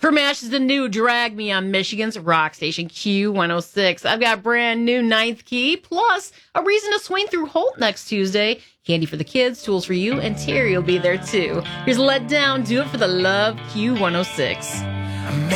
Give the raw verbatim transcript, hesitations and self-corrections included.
From Ashes to New, Drag Me on Michigan's rock station Q one oh six. I've got brand new Ninth Key, plus a reason to swing through Holt next Tuesday. Candy for the kids, tools for you, and Terry will be there too. Here's Let Down, Do It for the Love, Q one oh six.